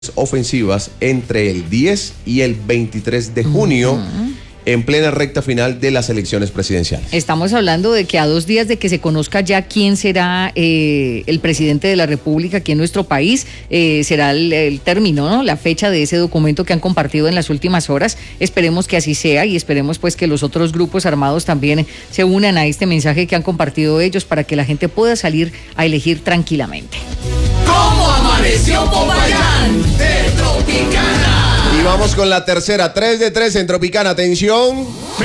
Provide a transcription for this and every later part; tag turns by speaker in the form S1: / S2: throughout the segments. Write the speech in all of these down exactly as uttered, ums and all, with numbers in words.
S1: ofensivas entre el diez y el veintitrés de junio, uh-huh, en plena recta final de las elecciones presidenciales.
S2: Estamos hablando de que a dos días de que se conozca ya quién será eh, el presidente de la República aquí en nuestro país, eh, será el, el término, ¿no? La fecha de ese documento que han compartido en las últimas horas. Esperemos que así sea y esperemos pues que los otros grupos armados también se unan a este mensaje que han compartido ellos para que la gente pueda salir a elegir tranquilamente.
S3: ¿Cómo amaneció Popayán de Tropicana?
S1: Y vamos con la tercera, tres de tres en Tropicana, atención.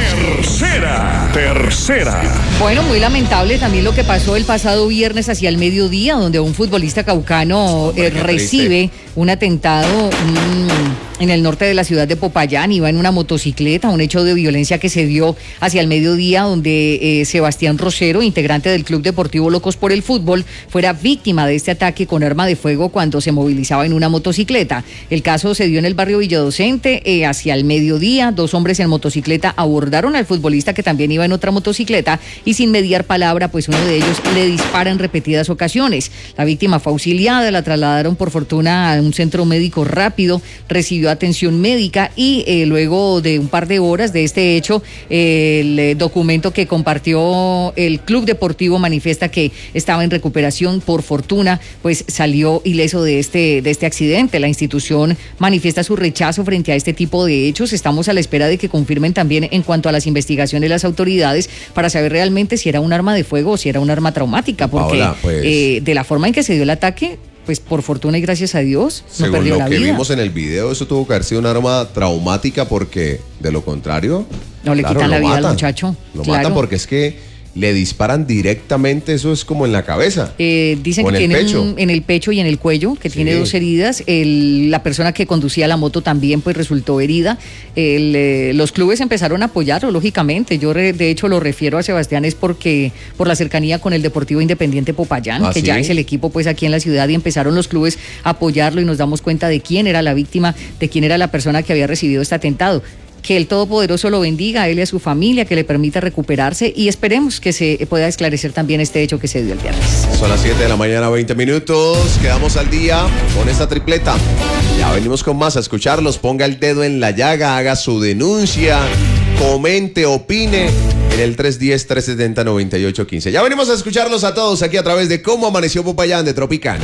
S4: Tercera, tercera.
S2: Bueno, muy lamentable también lo que pasó el pasado viernes hacia el mediodía, donde un futbolista caucano eh, recibe un atentado mmm, en el norte de la ciudad de Popayán. Iba en una motocicleta, un hecho de violencia que se dio hacia el mediodía, donde eh, Sebastián Rosero, integrante del Club Deportivo Locos por el Fútbol, fuera víctima de este ataque con arma de fuego cuando se movilizaba en una motocicleta. El caso se dio en el barrio Villadocente, eh, hacia el mediodía. Dos hombres en motocicleta abordaron al futbolista que también iba en otra motocicleta y sin mediar palabra, pues uno de ellos le dispara en repetidas ocasiones. La víctima fue auxiliada, la trasladaron por fortuna a un centro médico rápido, recibió atención médica y eh, luego de un par de horas de este hecho, eh, el eh, documento que compartió el Club Deportivo manifiesta que estaba en recuperación. Por fortuna, pues salió ileso de este, de este accidente. La institución manifiesta su rechazo frente a este tipo de hechos. Estamos a la espera de que confirmen también en cuanto a las investigaciones de las autoridades para saber realmente si era un arma de fuego o si era un arma traumática, porque Paola, pues, eh, de la forma en que se dio el ataque, pues por fortuna y gracias a Dios no perdió la vida. Según lo que vimos
S1: en el video, eso tuvo que haber sido un arma traumática, porque de lo contrario
S2: no le claro, quitan la vida matan, al muchacho.
S1: Lo
S2: claro.
S1: matan porque es que le disparan directamente, eso es como en la cabeza.
S2: Eh, dicen que tiene un, en el pecho y en el cuello, que sí. tiene dos heridas. El, la persona que conducía la moto también pues resultó herida. El, eh, los clubes empezaron a apoyarlo, lógicamente. Yo re, de hecho lo refiero a Sebastián es porque por la cercanía con el Deportivo Independiente Popayán, ¿Ah, que sí? ya es el equipo pues aquí en la ciudad, y empezaron los clubes a apoyarlo y nos damos cuenta de quién era la víctima, de quién era la persona que había recibido este atentado. Que el Todopoderoso lo bendiga a él y a su familia, que le permita recuperarse y esperemos que se pueda esclarecer también este hecho que se dio el viernes.
S1: Son las siete de la mañana, veinte minutos. Quedamos al día con esta tripleta. Ya venimos con más a escucharlos. Ponga el dedo en la llaga, haga su denuncia, comente, opine en el tres uno cero, tres siete cero, nueve ocho uno cinco. Ya venimos a escucharlos a todos aquí a través de Cómo Amaneció Popayán de Tropicana.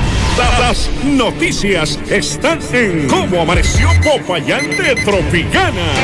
S4: Las noticias están en Cómo Amaneció Popayán de Tropicana.